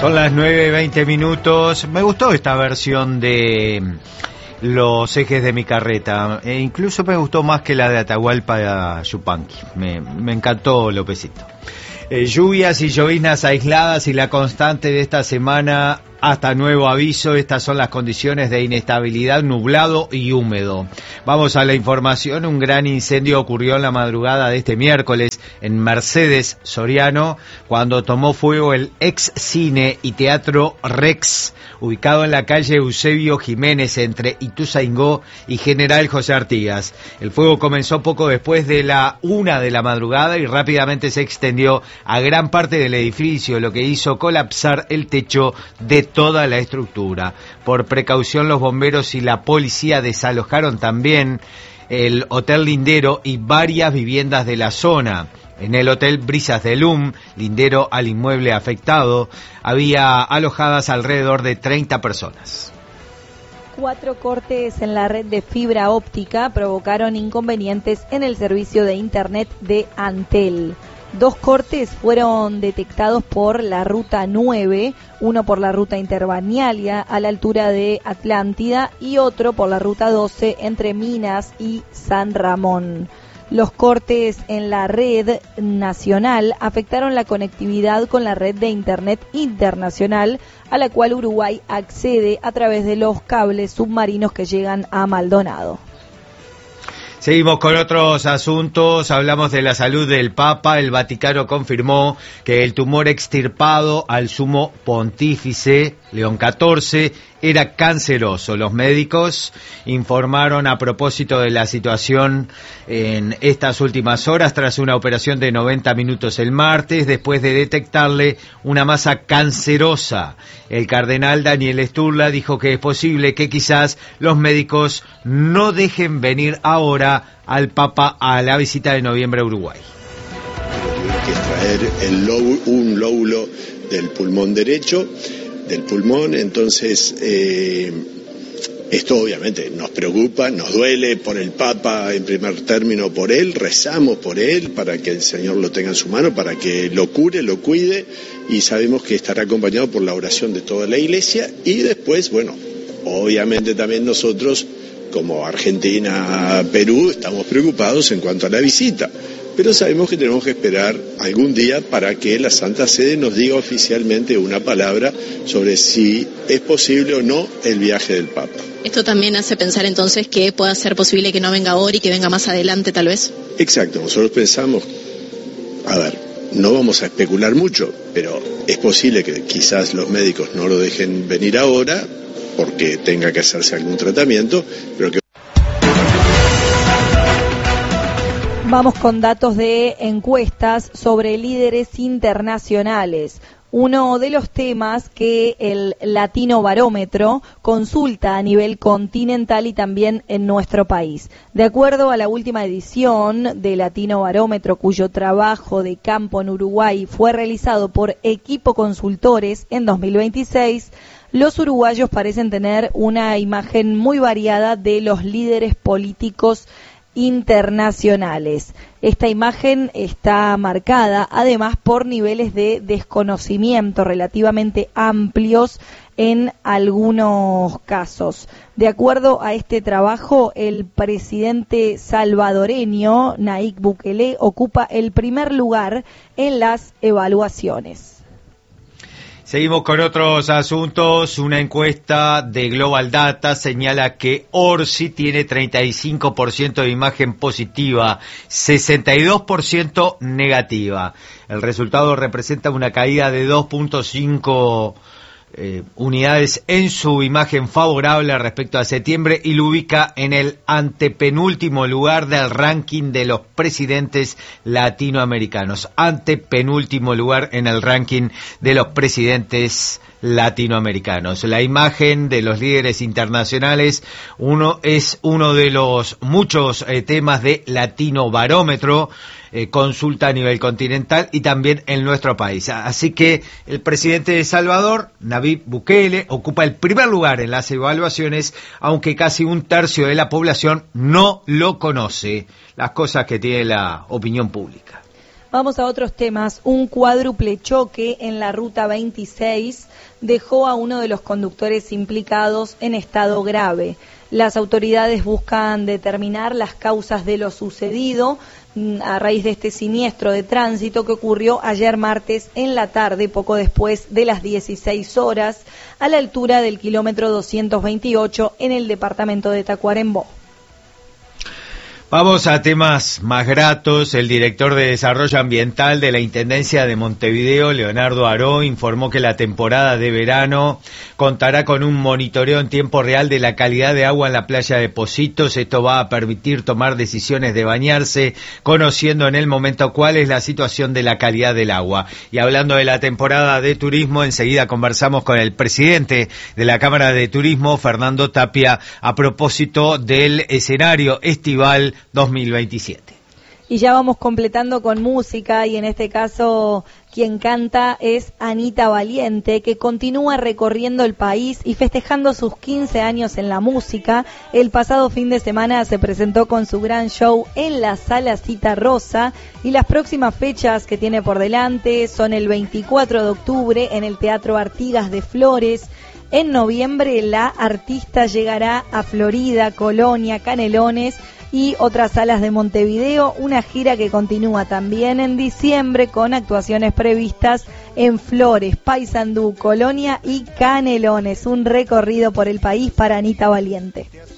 Son las 9:20. Me gustó esta versión de Los ejes de mi carreta. Incluso me gustó más que la de Atahualpa Yupanqui. Me encantó Lópezito. Lluvias y lloviznas aisladas y la constante de esta semana hasta nuevo aviso. Estas son las condiciones de inestabilidad, nublado y húmedo. Vamos a la información. Un gran incendio ocurrió en la madrugada de este miércoles en Mercedes, Soriano, cuando tomó fuego el ex cine y teatro Rex, ubicado en la calle Eusebio Jiménez entre Ituzaingó y General José Artigas. El fuego comenzó poco después de la 1 de la madrugada y rápidamente se extendió a gran parte del edificio, lo que hizo colapsar el techo de toda la estructura. Por precaución, los bomberos y la policía desalojaron también el Hotel Lindero y varias viviendas de la zona. En el Hotel Brisas de Lum, lindero al inmueble afectado, había alojadas alrededor de 30 personas. 4 cortes en la red de fibra óptica provocaron inconvenientes en el servicio de internet de Antel. 2 cortes fueron detectados por la ruta 9, uno por la ruta Interbanialia a la altura de Atlántida y otro por la ruta 12 entre Minas y San Ramón. Los cortes en la red nacional afectaron la conectividad con la red de internet internacional a la cual Uruguay accede a través de los cables submarinos que llegan a Maldonado. Seguimos con otros asuntos. Hablamos de la salud del Papa. El Vaticano confirmó que el tumor extirpado al sumo pontífice León XIV era canceroso. Los médicos informaron a propósito de la situación en estas últimas horas tras una operación de 90 minutos el martes, después de detectarle una masa cancerosa. El cardenal Daniel Sturla dijo que es posible que quizás los médicos no dejen venir ahora al Papa a la visita de noviembre a Uruguay. Que extraer un lóbulo del pulmón derecho, del pulmón, entonces esto obviamente nos preocupa, nos duele por el Papa en primer término, por él, rezamos por él para que el Señor lo tenga en su mano, para que lo cure, lo cuide, y sabemos que estará acompañado por la oración de toda la Iglesia. Y después, bueno, obviamente también nosotros como Argentina, Perú, estamos preocupados en cuanto a la visita, pero sabemos que tenemos que esperar algún día para que la Santa Sede nos diga oficialmente una palabra sobre si es posible o no el viaje del Papa. ¿Esto también hace pensar entonces que pueda ser posible que no venga ahora y que venga más adelante tal vez? Exacto, nosotros pensamos, a ver, no vamos a especular mucho, pero es posible que quizás los médicos no lo dejen venir ahora porque tenga que hacerse algún tratamiento, pero que... Vamos con datos de encuestas sobre líderes internacionales. Uno de los temas que el Latino Barómetro consulta a nivel continental y también en nuestro país. De acuerdo a la última edición de Latino Barómetro, cuyo trabajo de campo en Uruguay fue realizado por Equipo Consultores en 2026, los uruguayos parecen tener una imagen muy variada de los líderes políticos internacionales. Esta imagen está marcada además por niveles de desconocimiento relativamente amplios en algunos casos. De acuerdo a este trabajo, el presidente salvadoreño Nayib Bukele ocupa el primer lugar en las evaluaciones. Seguimos con otros asuntos. Una encuesta de Global Data señala que Orsi tiene 35% de imagen positiva, 62% negativa. El resultado representa una caída de 2.5 unidades en su imagen favorable respecto a septiembre y lo ubica en el antepenúltimo lugar del ranking de los presidentes latinoamericanos. Antepenúltimo lugar en el ranking de los presidentes latinoamericanos. La imagen de los líderes internacionales es uno de los muchos temas de Latino Barómetro, consulta a nivel continental y también en nuestro país. Así que el presidente de Salvador, Nayib Bukele, ocupa el primer lugar en las evaluaciones, aunque casi un tercio de la población no lo conoce. Las cosas que tiene la opinión pública. Vamos a otros temas. Un cuádruple choque en la ruta 26 dejó a uno de los conductores implicados en estado grave. Las autoridades buscan determinar las causas de lo sucedido a raíz de este siniestro de tránsito que ocurrió ayer martes en la tarde, poco después de las 16 horas, a la altura del kilómetro 228 en el departamento de Tacuarembó. Vamos a temas más gratos. El director de Desarrollo Ambiental de la Intendencia de Montevideo, Leonardo Aró, informó que la temporada de verano contará con un monitoreo en tiempo real de la calidad de agua en la playa de Pocitos. Esto va a permitir tomar decisiones de bañarse, conociendo en el momento cuál es la situación de la calidad del agua. Y hablando de la temporada de turismo, enseguida conversamos con el presidente de la Cámara de Turismo, Fernando Tapia, a propósito del escenario estival 2027. Y ya vamos completando con música, y en este caso quien canta es Anita Valiente, que continúa recorriendo el país y festejando sus 15 años en la música. El pasado fin de semana se presentó con su gran show en la Sala Cita Rosa, y las próximas fechas que tiene por delante son el 24 de octubre en el Teatro Artigas de Flores. En noviembre la artista llegará a Florida, Colonia, Canelones y otras salas de Montevideo, una gira que continúa también en diciembre con actuaciones previstas en Flores, Paysandú, Colonia y Canelones. Un recorrido por el país para Anita Valiente.